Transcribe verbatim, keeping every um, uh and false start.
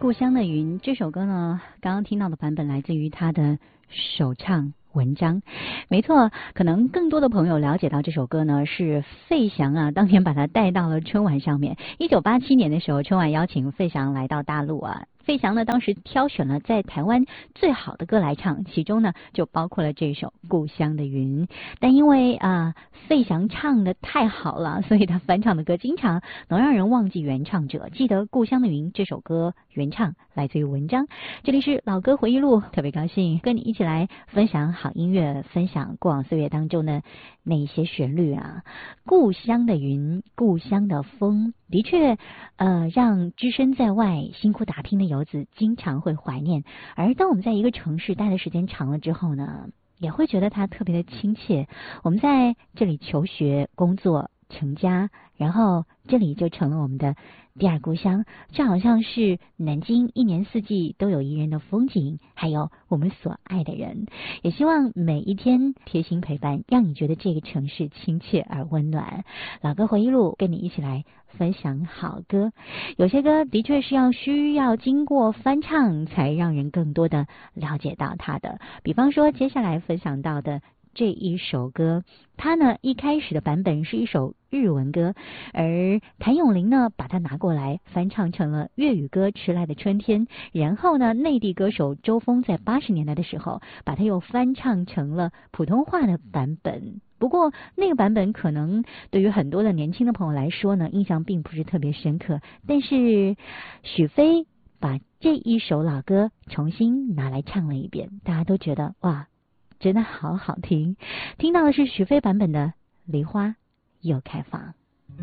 故乡的云这首歌呢，刚刚听到的版本来自于他的首唱文章。没错，可能更多的朋友了解到这首歌呢，是费翔啊当年把它带到了春晚上面。一九八七年的时候，春晚邀请费翔来到大陆啊。费翔呢，当时挑选了在台湾最好的歌来唱，其中呢就包括了这首《故乡的云》。但因为啊、呃、费翔唱的太好了，所以他翻唱的歌经常能让人忘记原唱者。记得《故乡的云》这首歌原唱来自于文章。这里是老歌回忆录，特别高兴跟你一起来分享好音乐，分享过往岁月当中的那一些旋律啊。故乡的云，故乡的风，的确呃让只身在外辛苦打拼的游子经常会怀念。而当我们在一个城市待的时间长了之后呢，也会觉得它特别的亲切。我们在这里求学、工作、成家，然后这里就成了我们的第二故乡。这好像是南京一年四季都有宜人的风景，还有我们所爱的人。也希望每一天贴心陪伴，让你觉得这个城市亲切而温暖。老歌回忆录跟你一起来分享好歌。有些歌的确是要需要经过翻唱才让人更多的了解到它的。比方说接下来分享到的这一首歌，它呢一开始的版本是一首日文歌，而谭咏麟呢把它拿过来翻唱成了粤语歌《迟来的春天》，然后呢内地歌手周峰在八十年代的时候把它又翻唱成了普通话的版本。不过那个版本可能对于很多的年轻的朋友来说呢，印象并不是特别深刻，但是许飞把这一首老歌重新拿来唱了一遍，大家都觉得哇，真的好好听。听到的是许飞版本的《梨花又开放》。